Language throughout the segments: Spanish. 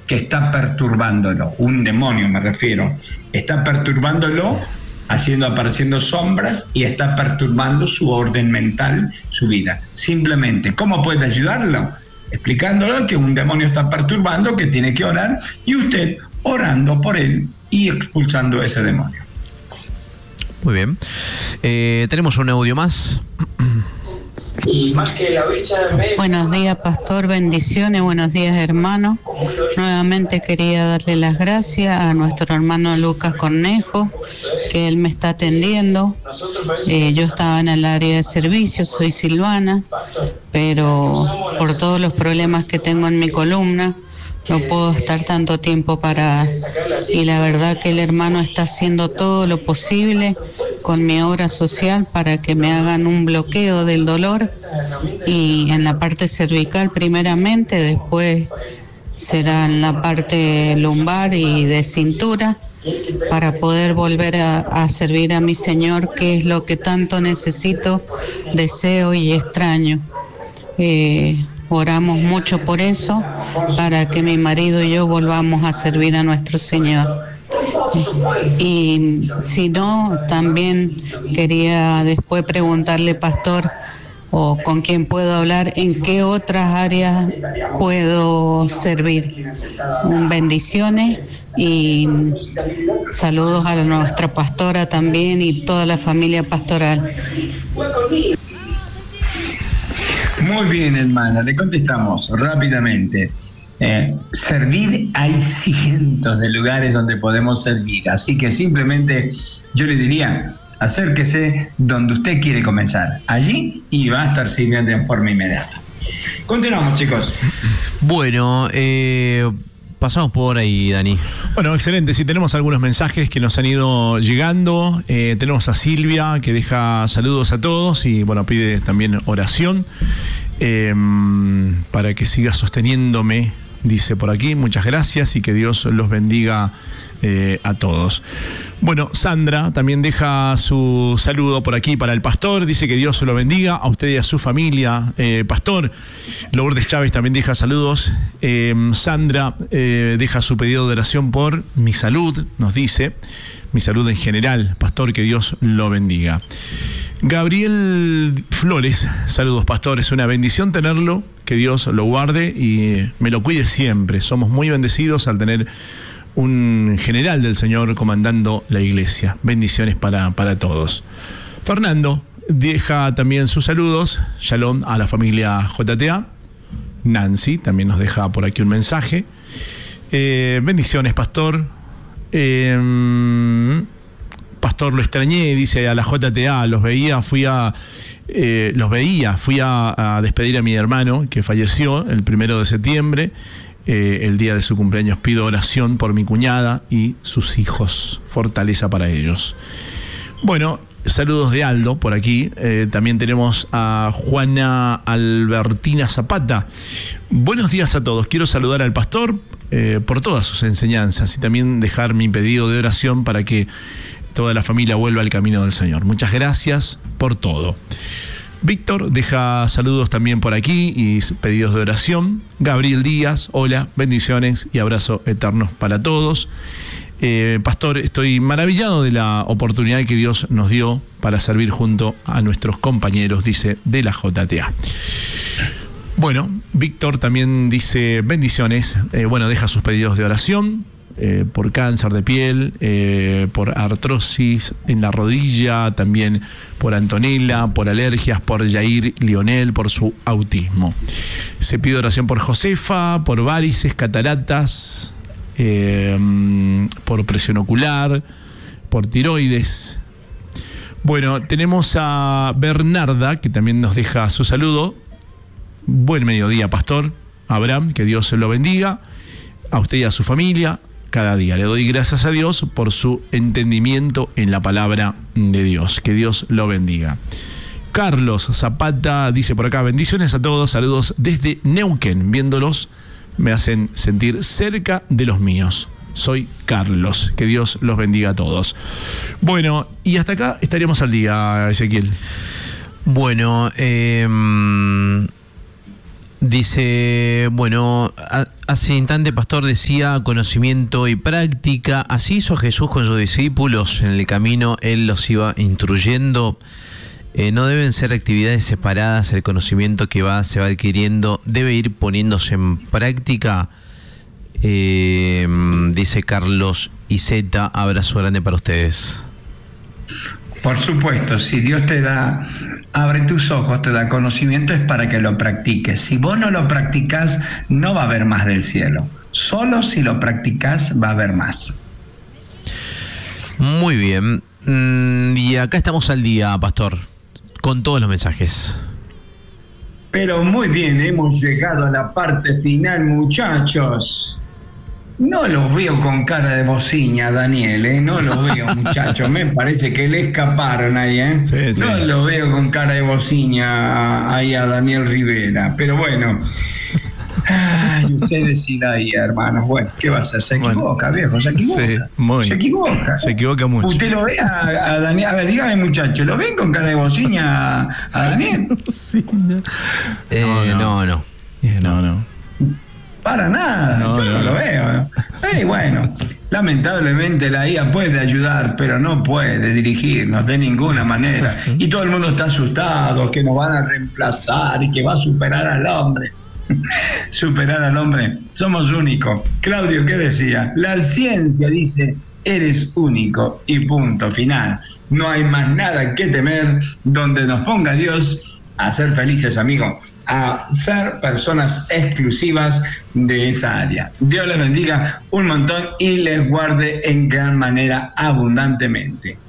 que está perturbándolo, un demonio me refiero, está perturbándolo, apareciendo sombras y está perturbando su orden mental, su vida. Simplemente, ¿cómo puede ayudarlo? Explicándole que un demonio está perturbando, que tiene que orar, y usted orando por él y expulsando ese demonio. Muy bien. Tenemos un audio más. Y más que la fecha de... Buenos días, pastor, bendiciones, buenos días, hermano. Nuevamente quería darle las gracias a nuestro hermano Lucas Cornejo, que él me está atendiendo. Yo estaba en el área de servicio, soy Silvana, pero por todos los problemas que tengo en mi columna, no puedo estar tanto tiempo parada. Y la verdad que el hermano está haciendo todo lo posible con mi obra social para que me hagan un bloqueo del dolor, y en la parte cervical primeramente, después será en la parte lumbar y de cintura, para poder volver a servir a mi Señor, que es lo que tanto necesito, deseo y extraño. Oramos mucho por eso, para que mi marido y yo volvamos a servir a nuestro Señor. Y si no, también quería después preguntarle, pastor, o con quién puedo hablar, en qué otras áreas puedo servir. Bendiciones y saludos a nuestra pastora también y toda la familia pastoral. Muy bien, hermana, le contestamos rápidamente. Servir, hay cientos de lugares donde podemos servir, así que simplemente yo le diría, acérquese donde usted quiere comenzar, allí, y va a estar sirviendo en forma inmediata. Continuamos, chicos. Bueno, pasamos por ahí, Dani. Bueno, excelente. Sí, tenemos algunos mensajes que nos han ido llegando. Tenemos a Silvia, que deja saludos a todos y, bueno, pide también oración para que siga sosteniéndome, dice por aquí. Muchas gracias y que Dios los bendiga a todos. Bueno, Sandra también deja su saludo por aquí para el pastor, dice que Dios lo bendiga a usted y a su familia, pastor. Lourdes Chávez también deja saludos. Sandra deja su pedido de oración por mi salud, nos dice, mi salud en general, pastor, que Dios lo bendiga. Gabriel Flores, saludos, pastor, es una bendición tenerlo, que Dios lo guarde y me lo cuide siempre. Somos muy bendecidos al tener un general del Señor comandando la iglesia. Bendiciones para todos. Fernando deja también sus saludos. Shalom a la familia JTA. Nancy también nos deja por aquí un mensaje. Bendiciones, pastor. Pastor, lo extrañé, dice, a la JTA. Los veía, fui a despedir a mi hermano que falleció el 1 de septiembre. El día de su cumpleaños. Pido oración por mi cuñada y sus hijos, fortaleza para ellos. Bueno, saludos de Aldo por aquí. También tenemos a Juana Albertina Zapata. Buenos días a todos. Quiero saludar al pastor por todas sus enseñanzas y también dejar mi pedido de oración para que toda la familia vuelva al camino del Señor. Muchas gracias por todo. Víctor deja saludos también por aquí y pedidos de oración. Gabriel Díaz, hola, bendiciones y abrazo eternos para todos. Pastor, estoy maravillado de la oportunidad que Dios nos dio para servir junto a nuestros compañeros, dice, de la JTA. Bueno, Víctor también dice bendiciones, deja sus pedidos de oración. Por cáncer de piel, por artrosis en la rodilla, también por Antonella, por alergias, por Jair Lionel, por su autismo. Se pide oración por Josefa, por varices, cataratas, por presión ocular, por tiroides. Bueno, tenemos a Bernarda, que también nos deja su saludo. Buen mediodía, pastor. Abraham, que Dios lo bendiga. A usted y a su familia. Cada día le doy gracias a Dios por su entendimiento en la palabra de Dios. Que Dios lo bendiga. Carlos Zapata dice por acá, bendiciones a todos, saludos desde Neuquén. Viéndolos me hacen sentir cerca de los míos. Soy Carlos. Que Dios los bendiga a todos. Bueno, y hasta acá estaríamos al día, Ezequiel. Bueno, Dice, bueno, hace instante Pastor decía conocimiento y práctica. Así hizo Jesús con sus discípulos en el camino, Él los iba instruyendo. No deben ser actividades separadas, el conocimiento que se va adquiriendo debe ir poniéndose en práctica. Dice Carlos Iseta, abrazo grande para ustedes. Por supuesto, si Dios te da, abre tus ojos, te da conocimiento, es para que lo practiques. Si vos no lo practicás, no va a haber más del cielo. Solo si lo practicás va a haber más. Muy bien. Y acá estamos al día, Pastor, con todos los mensajes. Pero muy bien, hemos llegado a la parte final, muchachos. No los veo con cara de bociña, Daniel, no los veo, muchachos. Me parece que le escaparon ahí, Sí, sí. No lo veo con cara de bociña ahí a Daniel Rivera. Pero bueno, usted decida ahí, hermanos. Bueno, ¿qué va a hacer? Se equivoca, viejo, se equivoca. Sí, se equivoca. Se equivoca mucho. ¿Usted lo ve a Daniel? A ver, dígame, muchachos, ¿lo ven con cara de bociña a Daniel? Sí, no. Para nada, yo no lo veo. Bueno, lamentablemente la IA puede ayudar, pero no puede dirigirnos de ninguna manera. Y todo el mundo está asustado, que nos van a reemplazar y que va a superar al hombre. Superar al hombre, somos únicos. Claudio, ¿qué decía? La ciencia dice, eres único y punto final. No hay más nada que temer. Donde nos ponga Dios, a ser felices, amigos, a ser personas exclusivas de esa área. Dios les bendiga un montón y les guarde en gran manera, abundantemente.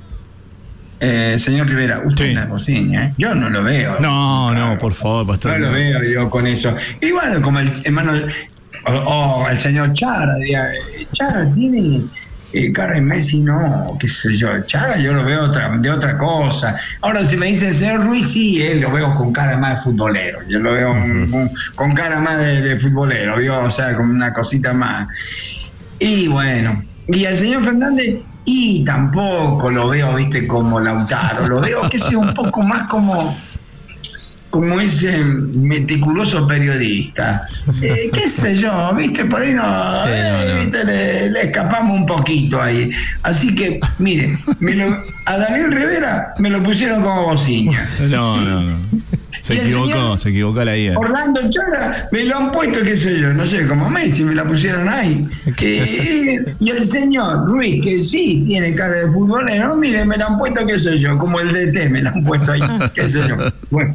Señor Rivera, usted es una cocina, yo no lo veo. No, por favor, Pastor. No lo veo yo con eso. Y bueno, como el hermano, el señor Chara, Chara tiene cara de Messi, no, qué sé yo, Chara yo lo veo de otra cosa. Ahora si me dice el señor Ruiz, sí, lo veo con cara más de futbolero, yo lo veo con cara más de futbolero, o sea, con una cosita más. Y bueno, y el señor Fernández, y tampoco lo veo, viste, como Lautaro, lo veo que sea un poco más como ese meticuloso periodista. Qué sé yo, viste, por ahí ¿viste? Le escapamos un poquito ahí. Así que, mire, a Daniel Rivera me lo pusieron como bociña. No. Se equivocó la IA. Orlando Chara me lo han puesto, qué sé yo, no sé, como Messi, me la pusieron ahí. Y el señor Ruiz, que sí tiene cara de futbolero, mire, me lo han puesto, qué sé yo, como el DT me lo han puesto ahí, qué sé yo. Bueno.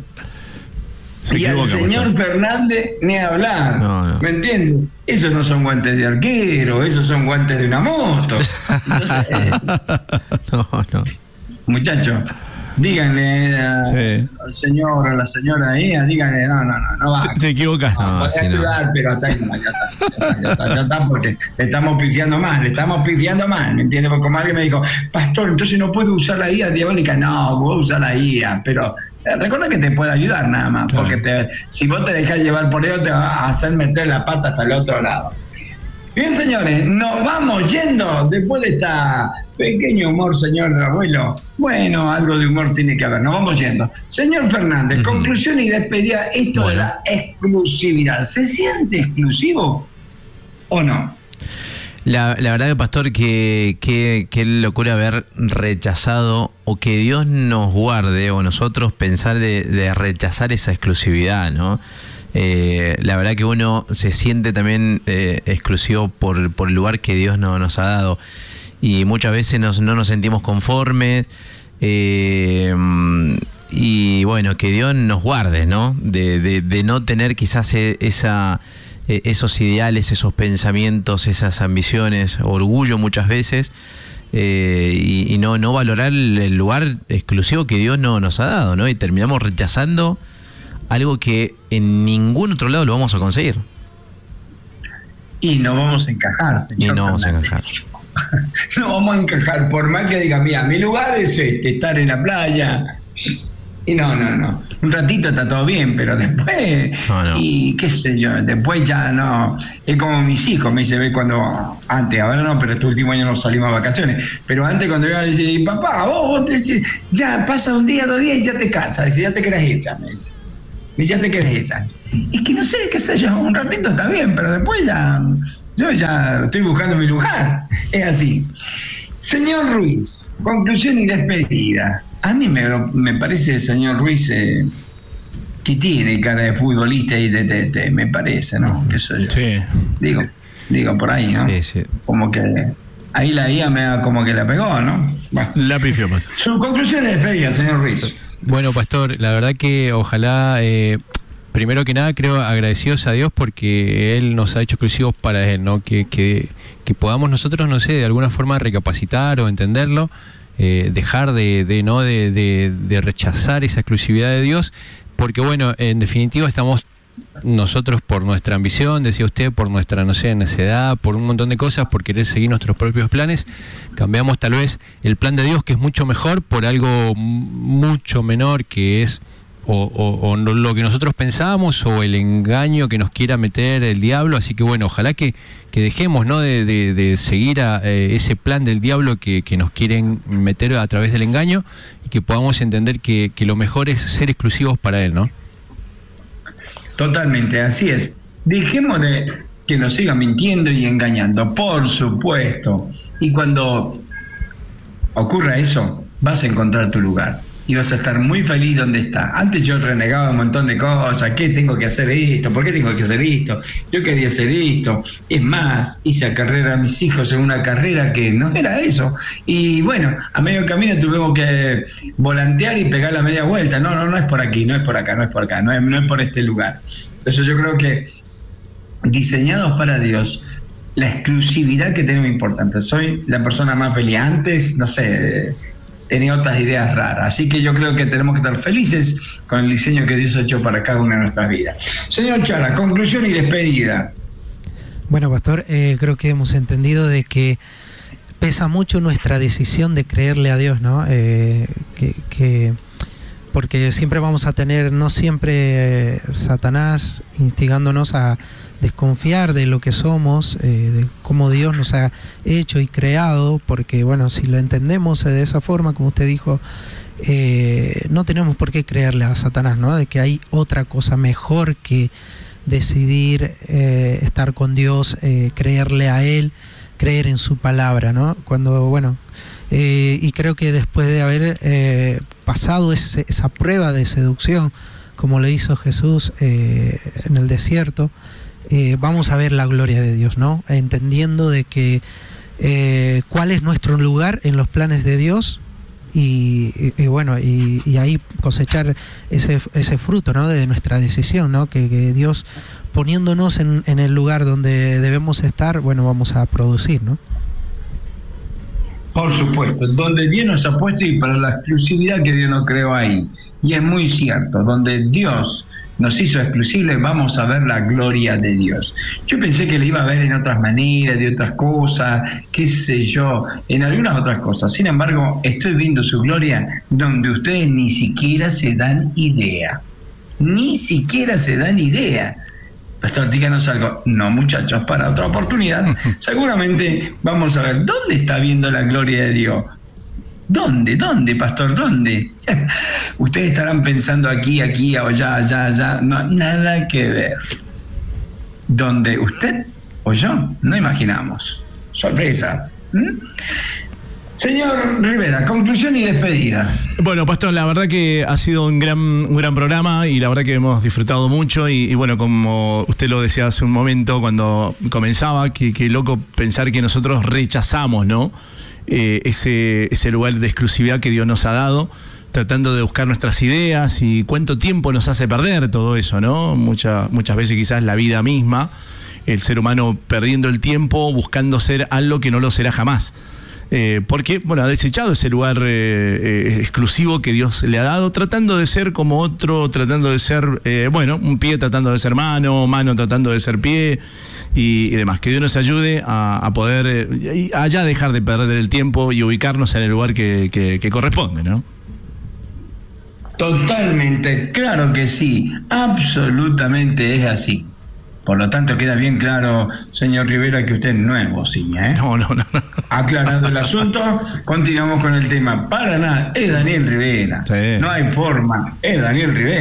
Y al señor Fernández ni hablar, no. ¿Me entiendes? Esos no son guantes de arquero, esos son guantes de una moto. Entonces, no. Muchachos, díganle al señor, a la señora ahí, díganle, no va. Te equivocas. Podés ayudar, pero hasta ahí no, ya está, porque le estamos pifiando mal, ¿me entiendes? Porque como alguien me dijo, Pastor, entonces no puedo usar la IA diabólica. No, voy a usar la IA, pero recuerda que te puede ayudar nada más, claro. Porque si vos te dejás llevar por ello, te va a hacer meter la pata hasta el otro lado. Bien, señores, nos vamos yendo después de esta pequeño humor, señor abuelo. Bueno, algo de humor tiene que haber. Nos vamos yendo. Señor Fernández, conclusión y despedida, de la exclusividad. ¿Se siente exclusivo o no? La verdad que, Pastor, que locura haber rechazado, o que Dios nos guarde, o nosotros pensar de rechazar esa exclusividad, ¿no? La verdad que uno se siente también exclusivo por el lugar que Dios nos ha dado, y muchas veces no nos sentimos conformes, y bueno, que Dios nos guarde, ¿no? De no tener quizás esos ideales, esos pensamientos, esas ambiciones, orgullo muchas veces, y no valorar el lugar exclusivo que Dios nos ha dado, ¿no? Y terminamos rechazando algo que en ningún otro lado lo vamos a conseguir. Y no vamos a encajar, señor. No vamos a encajar. No vamos a encajar, por más que diga, mira, mi lugar es estar en la playa. Y no. Un ratito está todo bien, pero después, y qué sé yo, después ya no. Es como mis hijos, me dice, ve cuando, antes, ahora no, pero este último año no salimos a vacaciones. Pero antes, cuando iba a decir, papá, vos te decís, ya pasa un día, 2 días y ya te cansas, ya te querés echar, me dice. Y ya te querés echar. Y que no sé, qué sé yo, un ratito está bien, pero después yo ya estoy buscando mi lugar. Es así. Señor Ruiz, conclusión y despedida. A mí me parece, señor Ruiz, que tiene cara de futbolista y de me parece, ¿no? ¿Qué soy yo? Sí. Digo por ahí, ¿no? Sí. Como que ahí la IA como que la pegó, ¿no? Bueno. La pifió, pastor. Su conclusión y despedida, señor Ruiz. Bueno, pastor, la verdad que ojalá, primero que nada, creo agradecidos a Dios porque Él nos ha hecho exclusivos para Él, ¿no? Que podamos nosotros, no sé, de alguna forma recapacitar o entenderlo, dejar de rechazar esa exclusividad de Dios, porque bueno, en definitiva estamos nosotros por nuestra ambición, decía usted, por nuestra, no sé, necedad, por un montón de cosas, por querer seguir nuestros propios planes, cambiamos tal vez el plan de Dios, que es mucho mejor, por algo mucho menor, que es o lo que nosotros pensamos, o el engaño que nos quiera meter el diablo. Así que bueno, ojalá que dejemos, ¿no?, de seguir a ese plan del diablo que nos quieren meter a través del engaño, y que podamos entender que lo mejor es ser exclusivos para Él, ¿no? Totalmente, así es. Dejemos de que nos sigan mintiendo y engañando, por supuesto. Y cuando ocurra eso, vas a encontrar tu lugar y vas a estar muy feliz donde está. Antes yo renegaba un montón de cosas. ¿Qué tengo que hacer esto? ¿Por qué tengo que hacer esto? Yo quería hacer esto. Es más, hice a carrera a mis hijos en una carrera que no era eso. Y bueno, a medio camino tuvimos que volantear y pegar la media vuelta. No es por aquí, no es por acá, no es por acá, no es por este lugar. Entonces yo creo que diseñados para Dios, la exclusividad que tenemos es importante. Soy la persona más feliz. Antes, no sé, tenía otras ideas raras. Así que yo creo que tenemos que estar felices con el diseño que Dios ha hecho para cada una de nuestras vidas. Señor Chara, conclusión y despedida. Bueno, pastor, creo que hemos entendido de que pesa mucho nuestra decisión de creerle a Dios, ¿no? Porque siempre vamos a tener, no siempre Satanás instigándonos a desconfiar de lo que somos, de cómo Dios nos ha hecho y creado, porque bueno, si lo entendemos de esa forma, como usted dijo, no tenemos por qué creerle a Satanás, ¿no? De que hay otra cosa mejor que decidir estar con Dios, creerle a Él, creer en su palabra, ¿no? Cuando, bueno, y creo que después de haber pasado esa prueba de seducción, como lo hizo Jesús en el desierto, vamos a ver la gloria de Dios, ¿no? Entendiendo de que cuál es nuestro lugar en los planes de Dios, y bueno, y ahí cosechar ese fruto, ¿no?, de nuestra decisión, ¿no? Que Dios, poniéndonos en el lugar donde debemos estar, bueno, vamos a producir, ¿no? Por supuesto, donde Dios nos ha puesto y para la exclusividad que Dios nos creó ahí. Y es muy cierto, donde Dios nos hizo exclusivos, vamos a ver la gloria de Dios. Yo pensé que le iba a ver en otras maneras, de otras cosas, qué sé yo, en algunas otras cosas. Sin embargo, estoy viendo su gloria donde ustedes ni siquiera se dan idea. Ni siquiera se dan idea. Pastor, díganos algo. No, muchachos, para otra oportunidad. Seguramente vamos a ver dónde está viendo la gloria de Dios. ¿Dónde, pastor? ¿Dónde? Ustedes estarán pensando aquí, o allá. No, nada que ver. Donde usted o yo no imaginamos. Sorpresa. Señor Rivera, conclusión y despedida. Bueno, pastor, la verdad que ha sido un gran programa y la verdad que hemos disfrutado mucho y bueno, como usted lo decía hace un momento cuando comenzaba, que loco pensar que nosotros rechazamos, ¿no?, ese lugar de exclusividad que Dios nos ha dado, tratando de buscar nuestras ideas, y cuánto tiempo nos hace perder todo eso, ¿no? Muchas veces quizás la vida misma, el ser humano perdiendo el tiempo buscando ser algo que no lo será jamás. Porque, bueno, ha desechado ese lugar exclusivo que Dios le ha dado, tratando de ser como otro, tratando de ser, un pie tratando de ser mano tratando de ser pie y demás. Que Dios nos ayude a poder allá dejar de perder el tiempo y ubicarnos en el lugar que corresponde, ¿no? Totalmente, claro que sí, absolutamente es así. Por lo tanto, queda bien claro, señor Rivera, que usted no es bocina, ¿eh? No. Aclarado el asunto, continuamos con el tema. Para nada, es Daniel Rivera. Sí. No hay forma, es Daniel Rivera.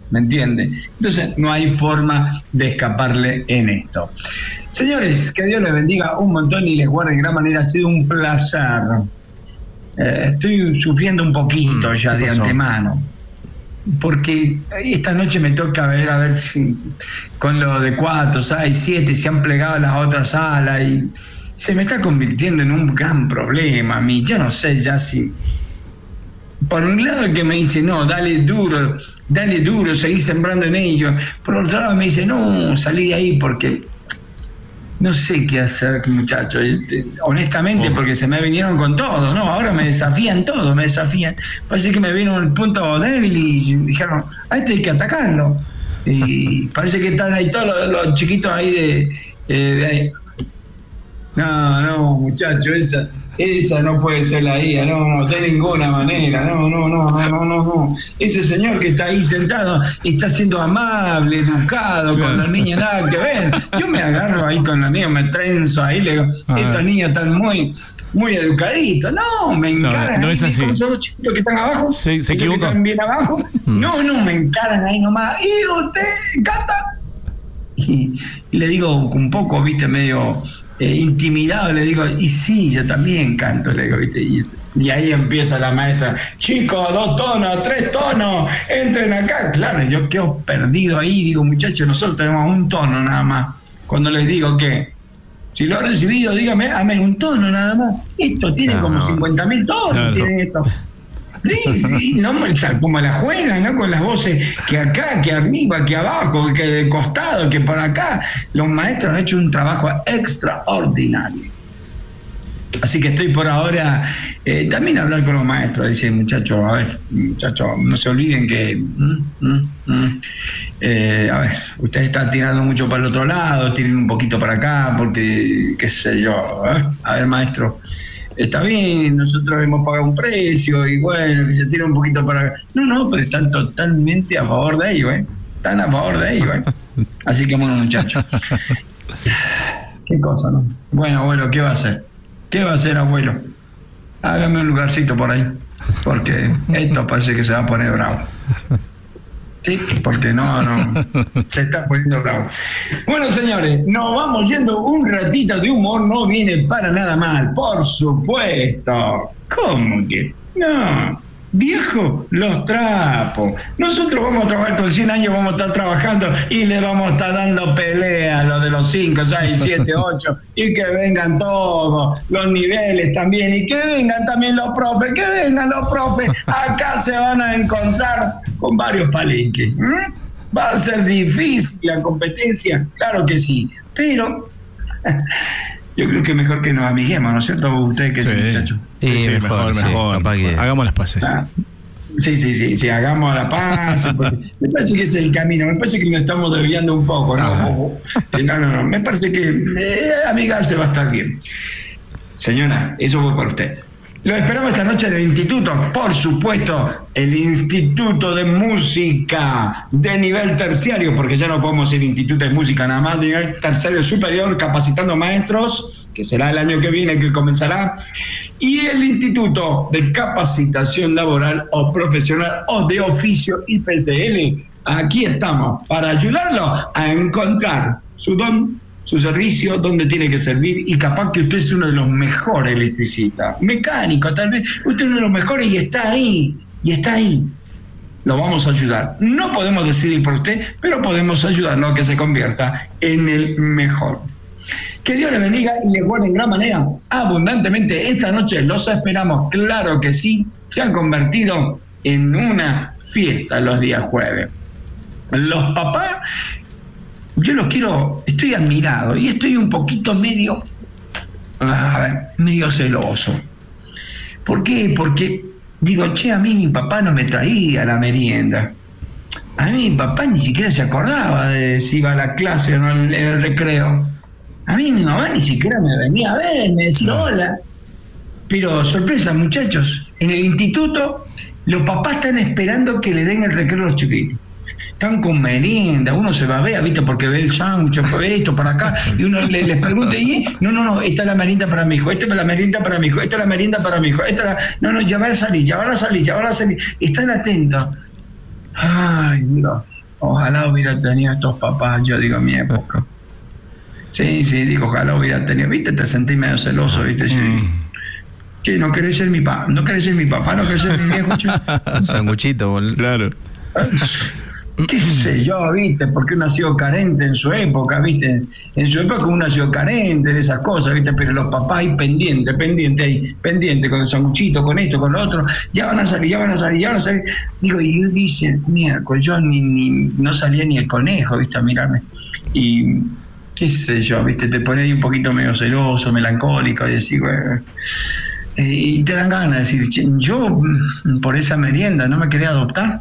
¿me entiende? Entonces no hay forma de escaparle en esto. Señores, que Dios les bendiga un montón y les guarde en gran manera. Ha sido un placer. Estoy sufriendo un poquito ya de antemano, porque esta noche me toca a ver si con lo de 4, 6, 7 se han plegado las otras salas y se me está convirtiendo en un gran problema a mí. Yo no sé ya si, por un lado que me dice no, dale duro, seguí sembrando en ello, por otro lado me dice no, salí de ahí porque no sé qué hacer, muchachos, honestamente, porque se me vinieron con todo, ¿no? Ahora me desafían todo, parece que me vino un punto débil y dijeron, a este hay que atacarlo, y parece que están ahí todos los chiquitos ahí de ahí. No, muchachos, esa no puede ser la IA, no, de ninguna manera, no. Ese señor que está ahí sentado está siendo amable, educado, con los niños, nada que ver. Yo me agarro ahí con los niños, me trenzo ahí, le digo, estos niños están muy educaditos. No, me encaran no ahí, es así. con esos chiquitos que están abajo, se equivocó. que están bien abajo. No, me encaran ahí nomás. ¿Y usted canta? Y le digo un poco, viste, medio intimidado, le digo, y sí, yo también canto, le digo, ¿viste? Y ahí empieza la maestra, chicos, 2 tonos, 3 tonos, entren acá. Claro, yo quedo perdido ahí, digo, muchachos, nosotros tenemos un tono nada más. Cuando les digo que, si lo han recibido, dígame, amén, un tono nada más. Esto tiene como 50.000 tonos, claro. Tiene esto. Sí, no, o sea, como la juegan, ¿no? Con las voces que acá, que arriba, que abajo, que de costado, que por acá. Los maestros han hecho un trabajo extraordinario. Así que estoy por ahora también a hablar con los maestros, dice, muchachos, no se olviden que ustedes están tirando mucho para el otro lado, tiren un poquito para acá, porque qué sé yo, a ver, maestro, está bien, nosotros hemos pagado un precio y bueno, que se tira un poquito para acá. No, pero están totalmente a favor de ello, están a favor de ello, Así que bueno, muchachos, qué cosa, ¿no? Bueno, ¿qué va a hacer? ¿Qué va a hacer, abuelo? Hágame un lugarcito por ahí, porque esto parece que se va a poner bravo. Sí, porque no, se está poniendo bravo. Bueno, señores, nos vamos yendo. Un ratito de humor no viene para nada mal, por supuesto. ¿Cómo que? No, viejo, los trapos. Nosotros vamos a trabajar con 100 años, vamos a estar trabajando y le vamos a estar dando pelea a los de los 5, 6, 7, 8 y que vengan todos los niveles también y que vengan también los profes, acá se van a encontrar con varios palenques. Va a ser difícil la competencia, claro que sí, pero yo creo que mejor que nos amiguemos, ¿no es cierto? Usted que es un muchacho. Sí, mejor. Hagamos las paces. Sí, hagamos la paz. Me parece que ese es el camino. Me parece que nos estamos desviando un poco, ¿no? No. Me parece que amigarse va a estar bien. Señora, eso fue por usted. Lo esperamos esta noche en el instituto, por supuesto, el Instituto de Música de nivel terciario, porque ya no podemos ir Instituto de Música nada más, de nivel terciario superior, capacitando maestros, que será el año que viene que comenzará, y el Instituto de Capacitación Laboral o Profesional o de Oficio IPCL. Aquí estamos para ayudarlo a encontrar su don, su servicio, donde tiene que servir, y capaz que usted es uno de los mejores electricistas, mecánico, tal vez usted es uno de los mejores y está ahí, lo vamos a ayudar. No podemos decidir por usted, pero podemos ayudarlo a que se convierta en el mejor. Que Dios le bendiga y le guarde en gran manera, abundantemente. Esta noche los esperamos, claro que sí, se han convertido en una fiesta los días jueves. Los papás, yo los quiero, estoy admirado y estoy un poquito medio celoso. ¿Por qué? Porque digo, a mí mi papá no me traía la merienda. A mí mi papá ni siquiera se acordaba de si iba a la clase o no en el recreo. A mí mi mamá ni siquiera me venía a ver, me decía hola. Pero sorpresa, muchachos, en el instituto los papás están esperando que le den el recreo a los chiquitos. Están con merienda, uno se va a ver, ¿viste? Porque ve el sándwich, ve esto para acá, y uno les pregunta, y no, esta es la merienda para mi hijo, esta es la merienda para mi hijo, esta es la merienda para mi hijo, ya van a salir. Están atentos. Ay, Dios. ojalá hubiera tenido estos papás, yo digo, en mi época. Sí, digo, ojalá hubiera tenido, viste, te sentí medio celoso, viste, sí, no querés ser mi papá, no querés ser mi viejo. Un sanguchito, boludo. Claro. Qué sé yo, viste, porque uno ha sido carente en su época, viste, en su época uno ha sido carente de esas cosas, viste, pero los papás ahí pendiente con el sanguchito, con esto, con lo otro, ya van a salir. Digo, y yo dice, mira, yo no salía ni el conejo, viste, a mirarme. Y qué sé yo, viste, te pones ahí un poquito medio celoso, melancólico, y decís, bueno, y te dan ganas de decir, yo por esa merienda no me quería adoptar.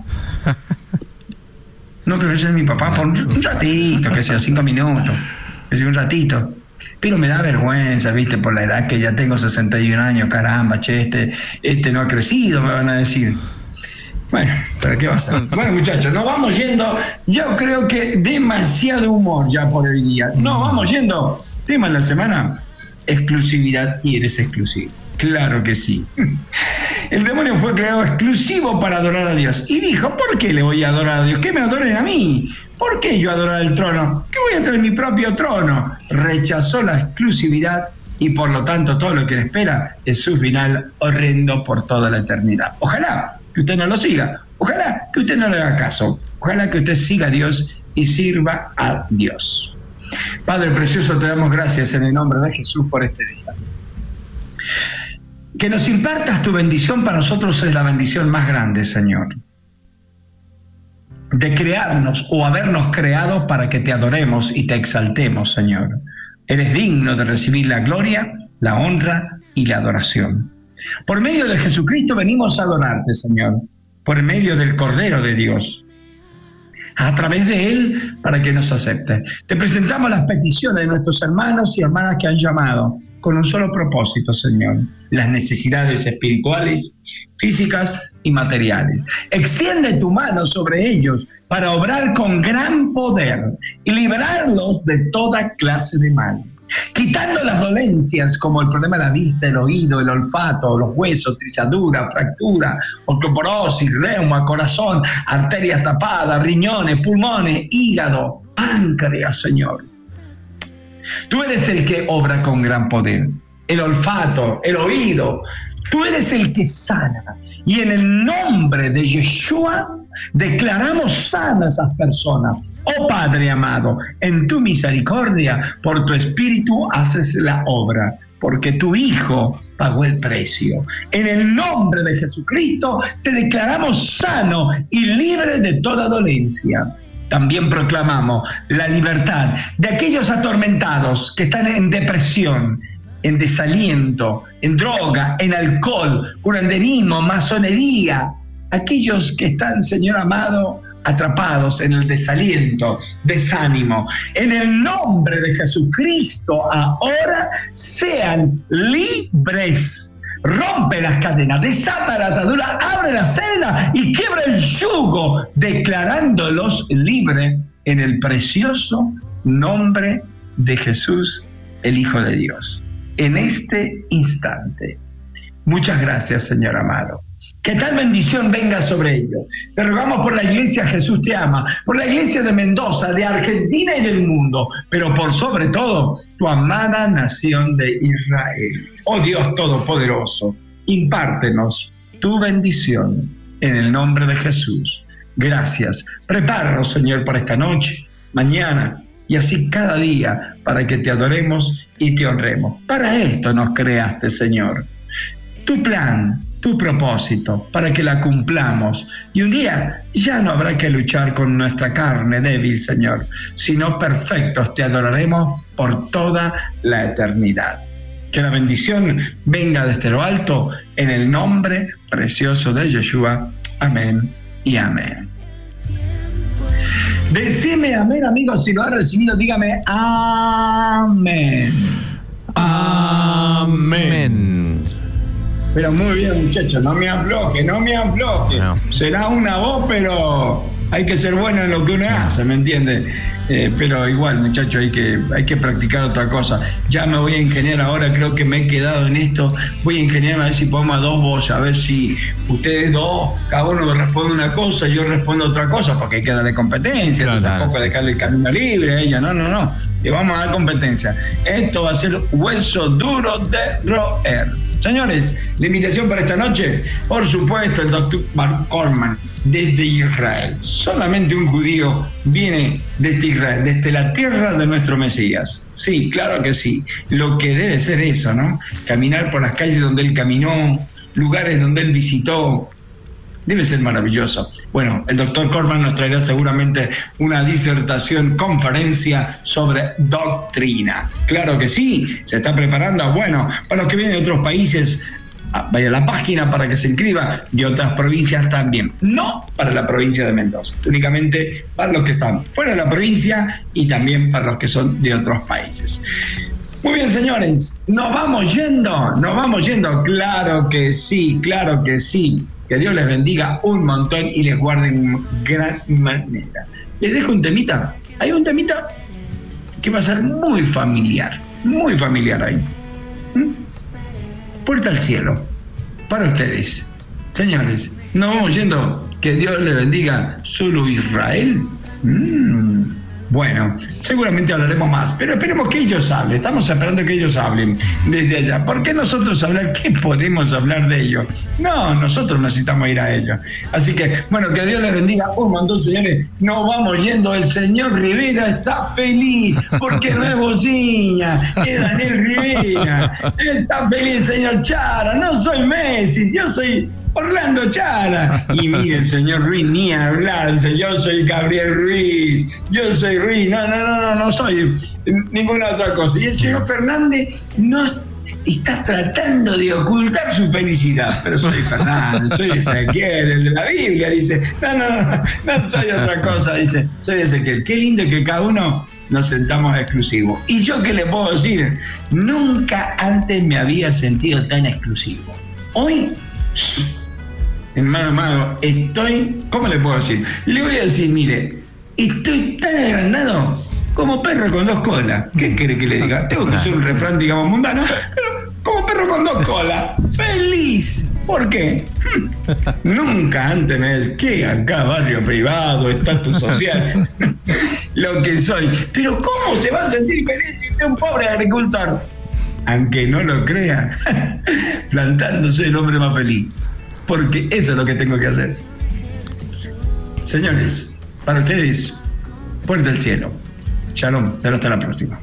No quiero ser mi papá por un ratito, que sea 5 minutos, que sea un ratito. Pero me da vergüenza, viste, por la edad que ya tengo, 61 años, caramba, che, este no ha crecido, me van a decir. Bueno, pero ¿qué va a hacer? Bueno, muchachos, nos vamos yendo. Yo creo que demasiado humor ya por hoy día. Nos vamos yendo. Tema de la semana, exclusividad, y eres exclusivo. Claro que sí. El demonio fue creado exclusivo para adorar a Dios. Y dijo, ¿por qué le voy a adorar a Dios? Que me adoren a mí. ¿Por qué yo adorar el trono? Que voy a tener mi propio trono. Rechazó la exclusividad y por lo tanto todo lo que le espera es su final horrendo por toda la eternidad. Ojalá que usted no lo siga. Ojalá que usted no le haga caso. Ojalá que usted siga a Dios y sirva a Dios. Padre precioso, te damos gracias en el nombre de Jesús por este día. Que nos impartas tu bendición para nosotros es la bendición más grande, Señor. De crearnos o habernos creado para que te adoremos y te exaltemos, Señor. Eres digno de recibir la gloria, la honra y la adoración. Por medio de Jesucristo venimos a adorarte, Señor. Por medio del Cordero de Dios. A través de Él, para que nos acepte. Te presentamos las peticiones de nuestros hermanos y hermanas que han llamado con un solo propósito, Señor: las necesidades espirituales, físicas y materiales. Extiende tu mano sobre ellos para obrar con gran poder y librarlos de toda clase de mal. Quitando las dolencias como el problema de la vista, el oído, el olfato, los huesos, trizadura, fractura, osteoporosis, reuma, corazón, arterias tapadas, riñones, pulmones, hígado, páncreas, Señor. Tú eres el que obra con gran poder. El olfato, el oído, tú eres el que sana. Y en el nombre de Yeshua declaramos sanas a esas personas. Oh Padre amado, en tu misericordia, por tu Espíritu haces la obra, porque tu Hijo pagó el precio. En el nombre de Jesucristo te declaramos sano y libre de toda dolencia. También proclamamos la libertad de aquellos atormentados que están en depresión, en desaliento, en droga, en alcohol, curanderismo, masonería. Aquellos que están, Señor amado, atrapados en el desaliento, desánimo. En el nombre de Jesucristo, ahora sean libres. Rompe las cadenas, desata la atadura, abre la celda y quiebra el yugo, declarándolos libres en el precioso nombre de Jesús, el Hijo de Dios. En este instante. Muchas gracias, Señor amado. Que tal bendición venga sobre ellos. Te rogamos por la iglesia Jesús te ama, por la iglesia de Mendoza, de Argentina y del mundo, pero por sobre todo, tu amada nación de Israel. Oh Dios Todopoderoso, impártenos tu bendición en el nombre de Jesús. Gracias. Prepáranos, Señor, para esta noche, mañana y así cada día, para que te adoremos y te honremos. Para esto nos creaste, Señor. Tu plan, tu propósito, para que la cumplamos. Y un día ya no habrá que luchar con nuestra carne débil, Señor, sino perfectos te adoraremos por toda la eternidad. Que la bendición venga desde lo alto, en el nombre precioso de Yeshua. Amén y amén. Decime amén, amigos, si lo ha recibido, dígame amén. Amén. Pero muy bien, muchachos, no me afloje. No. Será una voz, pero hay que ser bueno en lo que uno hace, ¿me entiende? pero igual, muchachos, hay que practicar otra cosa. Ya me voy a ingeniar ahora, creo que me he quedado en esto. Voy a ingeniar a ver si podemos a dos voces, a ver si ustedes dos, cada uno me responde una cosa y yo respondo otra cosa, porque hay que darle competencia, Claro, tampoco sí, dejarle sí, el camino libre a ella, no. Le vamos a dar competencia. Esto va a ser hueso duro de roer. Señores, la invitación para esta noche, por supuesto, el doctor Mark Coleman, desde Israel. Solamente un judío viene desde Israel, desde la tierra de nuestro Mesías. Sí, claro que sí. Lo que debe ser eso, ¿no? Caminar por las calles donde él caminó, lugares donde él visitó. Debe ser maravilloso. Bueno, el doctor Coleman nos traerá seguramente una disertación, conferencia sobre doctrina. Claro que sí, se está preparando. Bueno, para los que vienen de otros países, vaya a la página para que se inscriban, y otras provincias también. No para la provincia de Mendoza, únicamente para los que están fuera de la provincia y también para los que son de otros países. Muy bien, señores, nos vamos yendo, claro que sí. Que Dios les bendiga un montón y les guarde en gran manera. Les dejo un temita. Hay un temita que va a ser muy familiar ahí. Puerta al cielo, para ustedes. Señores, nos vamos yendo. Que Dios les bendiga. ¿Solo Israel? Bueno, seguramente hablaremos más, pero esperemos que ellos hablen. Estamos esperando que ellos hablen desde allá. ¿Por qué nosotros hablar? ¿Qué podemos hablar de ellos? No, nosotros necesitamos ir a ellos. Así que, bueno, que Dios les bendiga un montón, señores. Nos vamos yendo. El señor Rivera está feliz porque no es Bociña, es Daniel Rivera. Está feliz, señor Chara. No soy Messi, yo soy Orlando Chara. Y mire, el señor Ruiz, ni hablar, yo soy Gabriel Ruiz, yo soy Ruiz, no soy ninguna otra cosa. Y el señor Fernández no está tratando de ocultar su felicidad, pero soy Fernández, soy Ezequiel, el de la Biblia, dice, no soy otra cosa, dice, soy Ezequiel. Qué lindo que cada uno nos sentamos exclusivos. Y yo, ¿qué le puedo decir? Nunca antes me había sentido tan exclusivo. Hoy, hermano, estoy, ¿cómo le puedo decir? Le voy a decir, mire, estoy tan agrandado como perro con dos colas. ¿Qué quiere que le diga? Tengo que hacer un refrán, digamos, mundano, pero como perro con dos colas. ¡Feliz! ¿Por qué? Nunca antes me decía, ¿qué acá? Barrio privado, estatus social, lo que soy. Pero ¿cómo se va a sentir feliz si usted es un pobre agricultor? Aunque no lo crea, plantándose el hombre más feliz. Porque eso es lo que tengo que hacer. Señores, para ustedes, puerta del cielo. Shalom, será hasta la próxima.